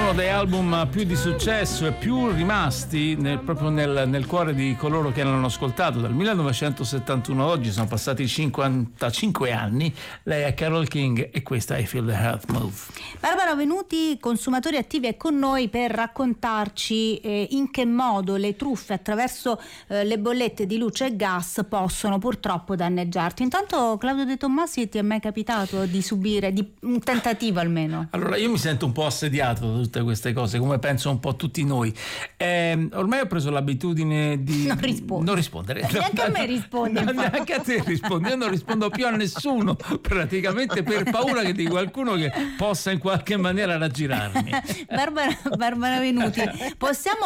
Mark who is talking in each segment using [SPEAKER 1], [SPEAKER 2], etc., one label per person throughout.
[SPEAKER 1] uno dei album più di successo e più rimasti proprio nel cuore di coloro che l'hanno ascoltato dal 1971 ad oggi. Sono passati 55 anni. Lei è Carole King e questa è I Feel the Earth Move.
[SPEAKER 2] Barbara Venuti, consumatori attivi, è con noi per raccontarci in che modo le truffe attraverso le bollette di luce e gas possono purtroppo danneggiarti. Intanto, Claudio De Tommasi, ti è mai capitato di subire un tentativo almeno?
[SPEAKER 1] Allora, io mi sento un po' assediato da tutte queste cose, come penso un po' tutti noi. Ormai ho preso l'abitudine di non rispondere.
[SPEAKER 2] Neanche a me rispondi.
[SPEAKER 1] Neanche a te rispondi. Io non rispondo più a nessuno, praticamente, per paura di qualcuno che possa in qualche maniera raggirarmi.
[SPEAKER 2] Barbara Venuti, possiamo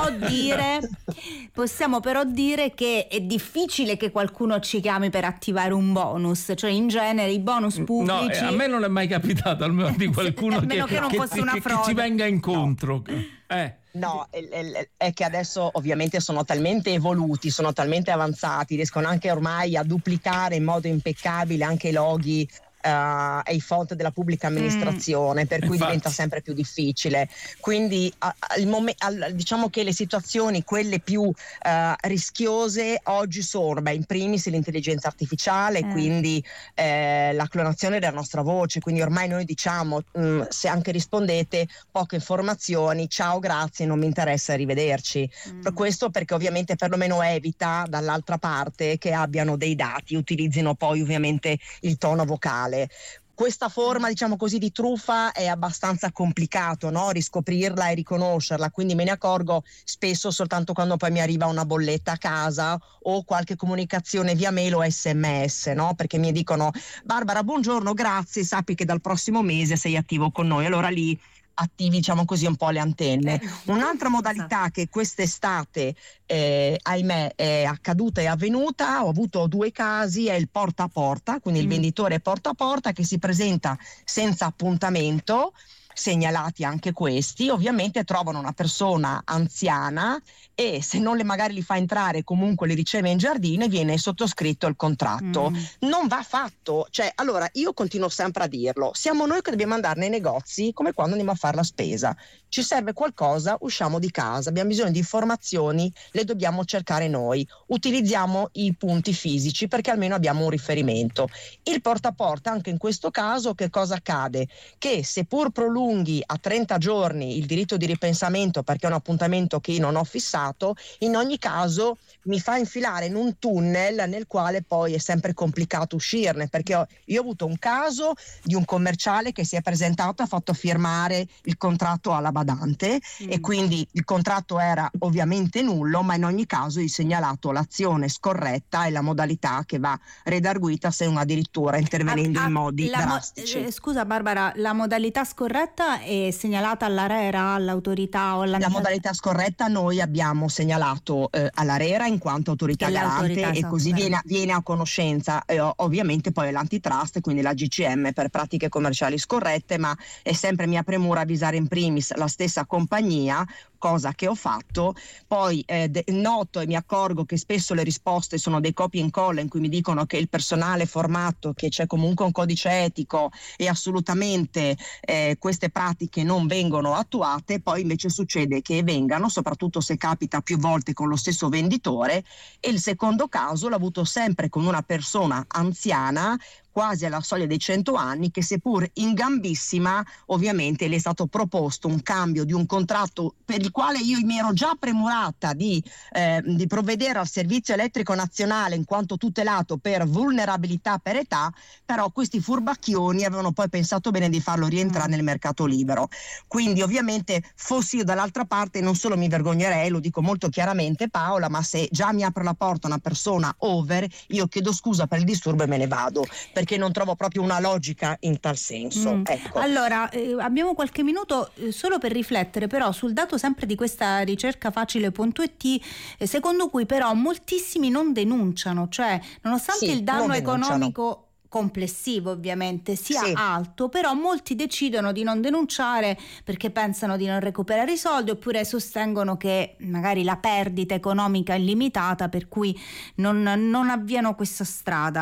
[SPEAKER 2] però dire che è difficile che qualcuno ci chiami per attivare un bonus, cioè in genere i bonus pubblici.
[SPEAKER 1] No, a me non è mai capitato almeno di qualcuno che ci venga incontro.
[SPEAKER 3] No, è che adesso ovviamente sono talmente evoluti, sono talmente avanzati, riescono anche ormai a duplicare in modo impeccabile anche i loghi e i font della pubblica amministrazione, per cui diventa sempre più difficile. Quindi diciamo che le situazioni, quelle più rischiose oggi sono in primis l'intelligenza artificiale, quindi la clonazione della nostra voce, quindi ormai noi diciamo se anche rispondete poche informazioni, ciao, grazie, non mi interessa, arrivederci. Per questo, perché ovviamente perlomeno evita dall'altra parte che abbiano dei dati, utilizzino poi ovviamente il tono vocale. Questa forma, diciamo così, di truffa è abbastanza complicato, no? Riscoprirla e riconoscerla, quindi me ne accorgo spesso soltanto quando poi mi arriva una bolletta a casa o qualche comunicazione via mail o SMS, no? Perché mi dicono: Barbara, buongiorno, grazie, sappi che dal prossimo mese sei attivo con noi. Allora lì attivi, diciamo così, un po' le antenne. Un'altra modalità che quest'estate ahimè è accaduta e avvenuta, ho avuto 2 casi, è il porta a porta, quindi il venditore porta a porta che si presenta senza appuntamento, segnalati anche questi, ovviamente trovano una persona anziana e se non magari li fa entrare, comunque li riceve in giardino e viene sottoscritto il contratto. Non va fatto, cioè, allora io continuo sempre a dirlo, siamo noi che dobbiamo andare nei negozi come quando andiamo a fare la spesa, ci serve qualcosa, usciamo di casa, abbiamo bisogno di informazioni, le dobbiamo cercare noi, utilizziamo i punti fisici perché almeno abbiamo un riferimento. Il porta a porta anche in questo caso che cosa accade? Che seppur prolunghi a 30 giorni il diritto di ripensamento perché è un appuntamento che io non ho fissato, in ogni caso mi fa infilare in un tunnel nel quale poi è sempre complicato uscirne, perché io ho avuto un caso di un commerciale che si è presentato, ha fatto firmare il contratto alla badante e quindi il contratto era ovviamente nullo, ma in ogni caso gli segnalato l'azione scorretta e la modalità che va redarguita se non addirittura intervenendo in modi drastici.
[SPEAKER 2] Scusa Barbara, la modalità scorretta è segnalata all'ARERA, all'autorità o
[SPEAKER 3] La modalità scorretta noi abbiamo segnalato all'ARERA in quanto autorità garante e così viene a conoscenza ovviamente poi l'antitrust, quindi la GCM per pratiche commerciali scorrette, ma è sempre mia premura avvisare in primis la stessa compagnia, cosa che ho fatto. Poi noto e mi accorgo che spesso le risposte sono dei copia e incolla in cui mi dicono che il personale formato, che c'è comunque un codice etico e assolutamente queste pratiche non vengono attuate, poi invece succede che vengano, soprattutto se capita più volte con lo stesso venditore. E il secondo caso l'ho avuto sempre con una persona anziana quasi alla soglia dei 100 anni, che seppur in gambissima ovviamente le è stato proposto un cambio di un contratto per il quale io mi ero già premurata di provvedere al servizio elettrico nazionale in quanto tutelato per vulnerabilità per età, però questi furbacchioni avevano poi pensato bene di farlo rientrare nel mercato libero. Quindi ovviamente fossi io dall'altra parte non solo mi vergognerei, lo dico molto chiaramente Paola, ma se già mi apre la porta una persona over, io chiedo scusa per il disturbo e me ne vado, perché non trovo proprio una logica in tal senso. Ecco.
[SPEAKER 2] Allora, abbiamo qualche minuto solo per riflettere però sul dato sempre di questa ricerca facile.it, secondo cui però moltissimi non denunciano, cioè nonostante il danno economico complessivo ovviamente sia alto, però molti decidono di non denunciare perché pensano di non recuperare i soldi, oppure sostengono che magari la perdita economica è limitata, per cui non avviano questa strada.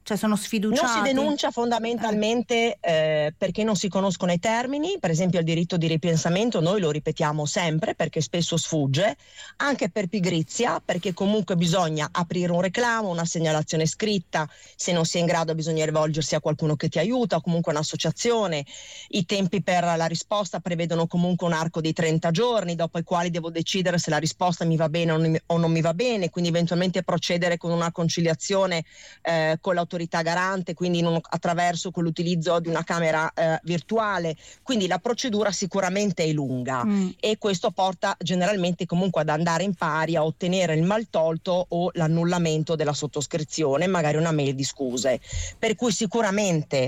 [SPEAKER 2] Cioè sono sfiduciati?
[SPEAKER 3] Non si denuncia fondamentalmente perché non si conoscono i termini. Per esempio il diritto di ripensamento noi lo ripetiamo sempre perché spesso sfugge, anche per pigrizia, perché comunque bisogna aprire un reclamo, una segnalazione scritta, se non si è in grado bisogna rivolgersi a qualcuno che ti aiuta o comunque un'associazione. I tempi per la risposta prevedono comunque un arco di 30 giorni dopo i quali devo decidere se la risposta mi va bene o non mi va bene, quindi eventualmente procedere con una conciliazione con l'autorità garante, quindi attraverso quell'utilizzo di una camera virtuale. Quindi la procedura sicuramente è lunga e questo porta generalmente comunque ad andare in pari a ottenere il maltolto o l'annullamento della sottoscrizione, magari una mail di scuse, per cui sicuramente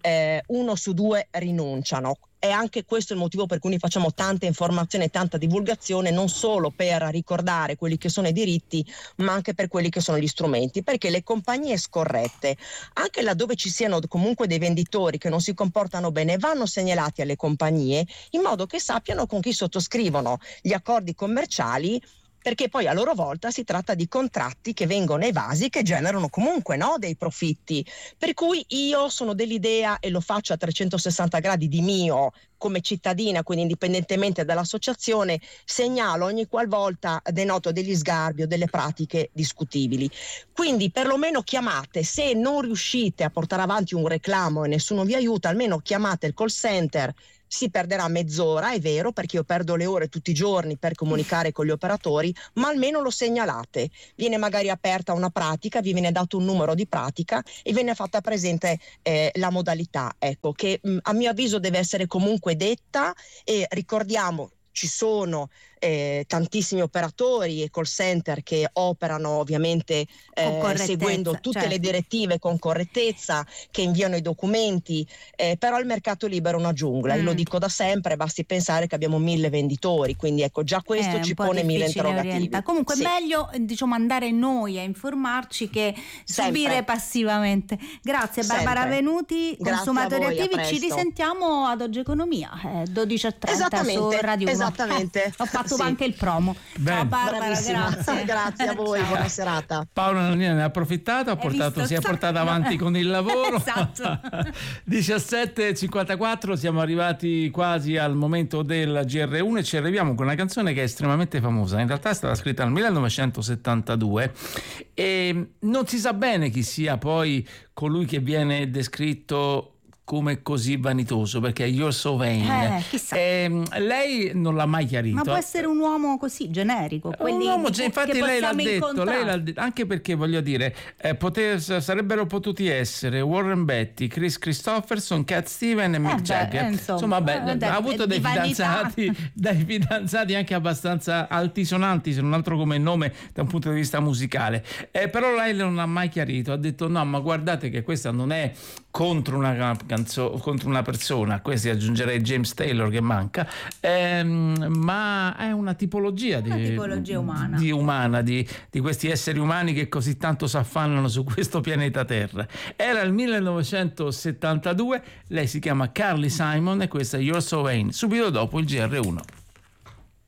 [SPEAKER 3] 1 su 2 rinunciano. È anche questo il motivo per cui noi facciamo tanta informazione e tanta divulgazione, non solo per ricordare quelli che sono i diritti, ma anche per quelli che sono gli strumenti, perché le compagnie scorrette, anche laddove ci siano comunque dei venditori che non si comportano bene, vanno segnalati alle compagnie in modo che sappiano con chi sottoscrivono gli accordi commerciali, perché poi a loro volta si tratta di contratti che vengono evasi, che generano comunque dei profitti. Per cui io sono dell'idea, e lo faccio a 360 gradi di mio come cittadina, quindi indipendentemente dall'associazione, segnalo ogni qualvolta denoto degli sgarbi o delle pratiche discutibili. Quindi perlomeno chiamate, se non riuscite a portare avanti un reclamo e nessuno vi aiuta, almeno chiamate il call center. Si perderà mezz'ora, è vero, perché io perdo le ore tutti i giorni per comunicare con gli operatori, ma almeno lo segnalate. Viene magari aperta una pratica, vi viene dato un numero di pratica e viene fatta presente la modalità, ecco, che a mio avviso deve essere comunque detta. E ricordiamo, ci sono tantissimi operatori e call center che operano ovviamente seguendo tutte le direttive con correttezza, che inviano i documenti, però il mercato libero è una giungla, io lo dico da sempre, basti pensare che abbiamo 1000 venditori, quindi ecco già questo ci pone 1000 interrogativi.
[SPEAKER 2] Comunque è meglio andare noi a informarci che subire passivamente. Grazie Barbara Venuti, Consumatori Attivi, ci risentiamo ad Oggi Economia 12:30 su Radio 1.
[SPEAKER 3] Esattamente.
[SPEAKER 2] Ho fatto anche il promo. Ciao Barbara,
[SPEAKER 3] grazie a voi. Ciao. Buona serata.
[SPEAKER 1] Paola Nannina ne ha approfittato, si è portata avanti con il lavoro.
[SPEAKER 2] Esatto.
[SPEAKER 1] 17:54, siamo arrivati quasi al momento del GR1 e ci arriviamo con una canzone che è estremamente famosa. In realtà è stata scritta nel 1972 e non si sa bene chi sia poi colui che viene descritto come così vanitoso, perché You're So Vain.
[SPEAKER 2] Chissà.
[SPEAKER 1] Lei non l'ha mai chiarito.
[SPEAKER 2] Ma può essere un uomo così generico,
[SPEAKER 1] un uomo, infatti lei l'ha detto, anche perché voglio dire sarebbero potuti essere Warren Beatty, Chris Christopherson, Cat Stevens e Mick Jagger. Insomma ha avuto dei fidanzati anche abbastanza altisonanti, se non altro come nome da un punto di vista musicale, però lei non ha mai chiarito, ha detto no, ma guardate che questa non è contro una persona, a questi aggiungerei James Taylor che manca, ma è una tipologia umana di questi esseri umani che così tanto s'affannano su questo pianeta Terra. Era il 1972, lei si chiama Carly Simon e questa è You're So Vain, subito dopo il GR1.